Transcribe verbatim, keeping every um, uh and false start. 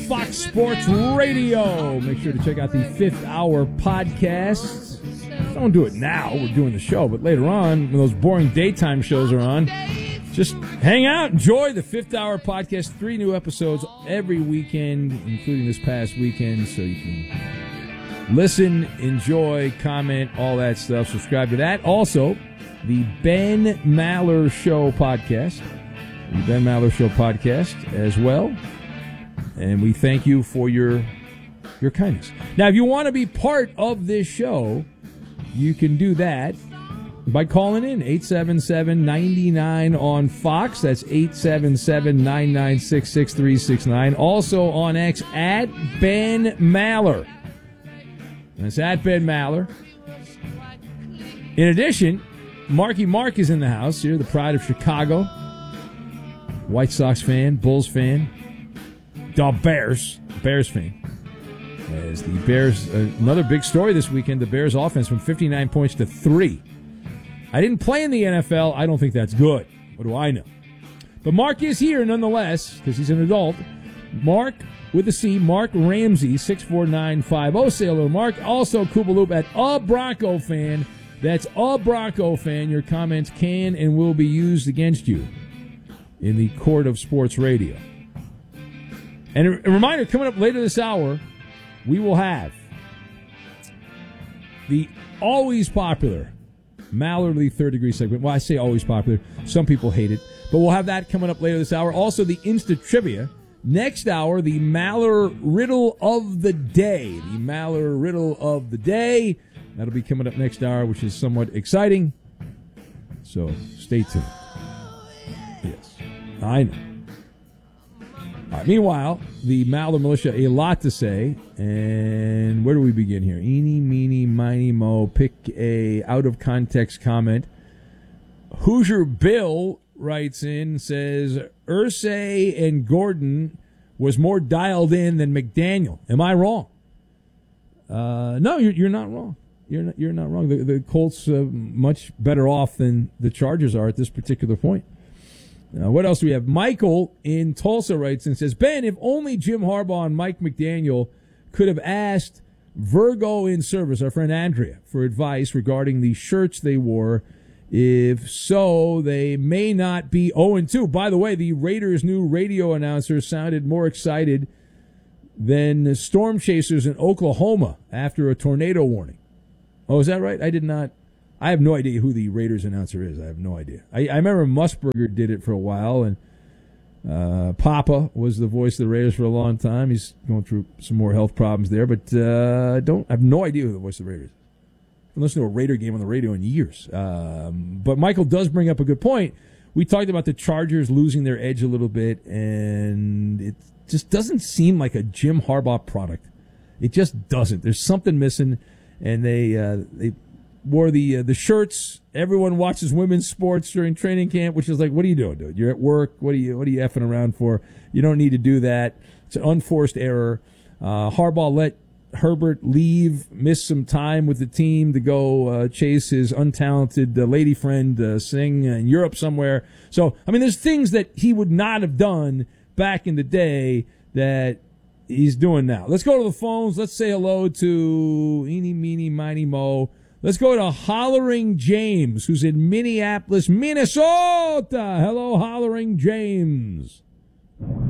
Fox Sports Radio. Make sure to check out the Fifth Hour podcast. Don't do it now. We're doing the show, but later on, when those boring daytime shows are on, just hang out, enjoy the Fifth Hour podcast. Three new episodes every weekend, including this past weekend, so you can listen, enjoy, comment, all that stuff. Subscribe to that. Also, the Ben Maller Show podcast. The Ben Maller Show podcast as well. And we thank you for your your kindness. Now, if you want to be part of this show, you can do that by calling in eight seven seven, nine nine on Fox. That's eight seven seven, nine nine six, six three six nine. Also on X, at Ben Maller. That's at Ben Maller. In addition, Marky Mark is in the house here, the pride of Chicago. White Sox fan, Bulls fan, the Bears, Bears fan. As the Bears, uh, another big story this weekend, the Bears offense from fifty-nine points to three. I didn't play in the N F L. I don't think that's good. What do I know? But Mark is here nonetheless, because he's an adult. Mark, with a C, Mark Ramsey, six four nine five oh. Say hello, Mark. Also, Koopaloop at A Bronco Fan. That's A Bronco Fan. Your comments can and will be used against you in the court of sports radio. And a reminder, coming up later this hour, we will have the always popular Mallerly Third Degree segment. Well, I say always popular. Some people hate it. But we'll have that coming up later this hour. Also, the Insta Trivia. Next hour, the Maller Riddle of the Day. The Maller Riddle of the Day. That'll be coming up next hour, which is somewhat exciting. So stay tuned. Yes, I know. All right, meanwhile, the Maller Militia, a lot to say. And where do we begin here? Eeny, meeny, miny, mo. Pick a out-of-context comment. Hoosier Bill writes in, says, Irsay and Gordon was more dialed in than McDaniel. Am I wrong? Uh, no, you're, you're not wrong. You're not, you're not wrong. The, the Colts are much better off than the Chargers are at this particular point. Now, what else do we have? Michael in Tulsa writes and says, Ben, if only Jim Harbaugh and Mike McDaniel could have asked Virgo in Service, our friend Andrea, for advice regarding the shirts they wore. If so, they may not be oh and two. By the way, the Raiders' new radio announcer sounded more excited than storm chasers in Oklahoma after a tornado warning. Oh, is that right? I did not. I have no idea who the Raiders announcer is. I have no idea. I, I remember Musburger did it for a while, and uh, Papa was the voice of the Raiders for a long time. He's going through some more health problems there, but uh, don't I have no idea who the voice of the Raiders is. I haven't listened to a Raider game on the radio in years. Um, but Michael does bring up a good point. We talked about the Chargers losing their edge a little bit, and it just doesn't seem like a Jim Harbaugh product. It just doesn't. There's something missing, and they uh, they. wore the uh, the shirts. Everyone watches women's sports during training camp, which is like, what are you doing, dude? You're at work. What are you What are you effing around for? You don't need to do that. It's an unforced error. Uh, Harbaugh let Herbert leave, miss some time with the team to go uh, chase his untalented uh, lady friend, uh, sing in Europe somewhere. So, I mean, there's things that he would not have done back in the day that he's doing now. Let's go to the phones. Let's say hello to Eeny, Meeny, Miny, Mo. Let's go to Hollering James, who's in Minneapolis, Minnesota. Hello, Hollering James.